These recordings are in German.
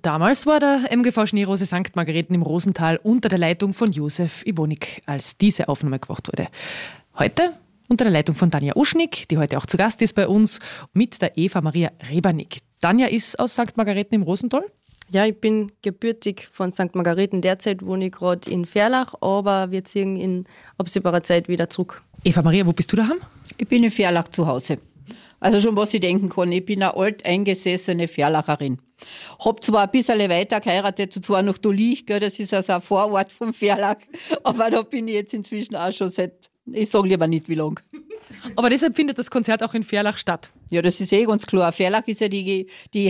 Damals war der MGV Schneerose St. Margareten im Rosental unter der Leitung von Josef Ibonik, als diese Aufnahme gemacht wurde. Heute unter der Leitung von Tanja Uschnig, die heute auch zu Gast ist bei uns, mit der Eva Maria Rebernig. Tanja ist aus St. Margareten im Rosental. Ja, ich bin gebürtig von St. Margareten. Derzeit wohne ich gerade in Verlach, aber wir ziehen in absehbarer Zeit wieder zurück. Eva Maria, wo bist du daheim? Ich bin in Verlach zu Hause. Also schon, was ich denken kann. Ich bin eine alteingesessene Verlacherin. Hab zwar ein bisschen weiter geheiratet, zwar nach Dolich, das ist also ein Vorort vom Verlach, aber da bin ich jetzt inzwischen auch schon seit, ich sage lieber nicht wie lang. Aber deshalb findet das Konzert auch in Verlach statt. Ja, das ist ganz klar. Verlach ist ja die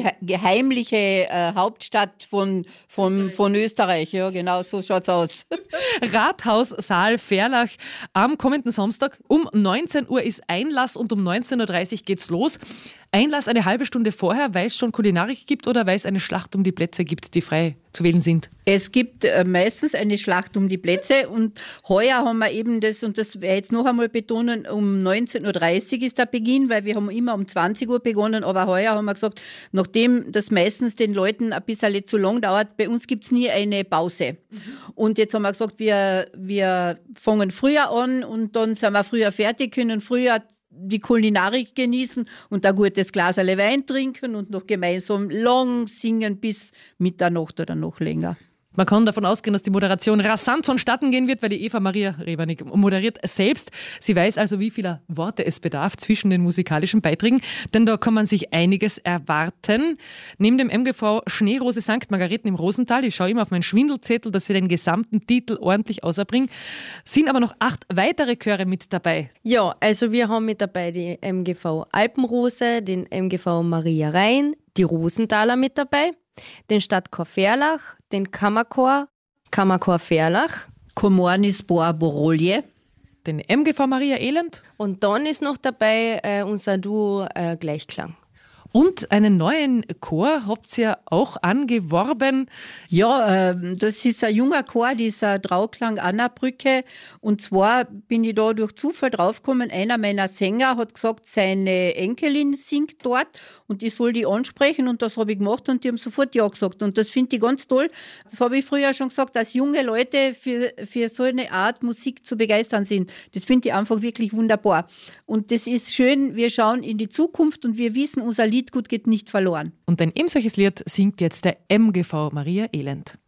geheimliche Hauptstadt von Österreich. Ja, genau, so schaut's aus. Rathaussaal Verlach am kommenden Samstag. Um 19 Uhr ist Einlass und um 19.30 Uhr geht's los. Einlass eine halbe Stunde vorher, weil es schon Kulinarik gibt oder weil es eine Schlacht um die Plätze gibt, die frei zu wählen sind? Es gibt meistens eine Schlacht um die Plätze und heuer haben wir eben das, und das werde ich jetzt noch einmal betonen, um 19.30 Uhr ist der Beginn, weil wir haben immer um 20 Uhr begonnen, aber heuer haben wir gesagt, nachdem das meistens den Leuten ein bisschen zu lang dauert, bei uns gibt es nie eine Pause. Und jetzt haben wir gesagt, wir fangen früher an und dann sind wir früher fertig, können früher die Kulinarik genießen und ein gutes Glas Wein trinken und noch gemeinsam lang singen bis Mitternacht oder noch länger. Man kann davon ausgehen, dass die Moderation rasant vonstatten gehen wird, weil die Eva Maria Rebernig moderiert selbst. Sie weiß also, wie viele Worte es bedarf zwischen den musikalischen Beiträgen, denn da kann man sich einiges erwarten. Neben dem MGV Schneerose St. Margareten im Rosental, ich schaue immer auf meinen Schwindelzettel, dass wir den gesamten Titel ordentlich auserbringen, sind aber noch 8 weitere Chöre mit dabei. Ja, also wir haben mit dabei die MGV Alpenrose, den MGV Maria Rhein, die Rosenthaler mit dabei, den Stadtchor Verlach, den Kammerchor Verlach, Komornis Boa Borolje, den MGV Maria Elend und dann ist noch dabei unser Duo Gleichklang. Und einen neuen Chor habt ihr auch angeworben. Ja, das ist ein junger Chor, dieser Trauklang Annabrücke. Und zwar bin ich da durch Zufall draufgekommen. Einer meiner Sänger hat gesagt, seine Enkelin singt dort und ich soll die ansprechen. Und das habe ich gemacht und die haben sofort ja gesagt. Und das finde ich ganz toll. Das habe ich früher schon gesagt, dass junge Leute für so eine Art Musik zu begeistern sind. Das finde ich einfach wirklich wunderbar. Und das ist schön, wir schauen in die Zukunft und wir wissen, unser Lied gut geht nicht verloren. Und ein eben solches Lied singt jetzt der MGV Maria Elend.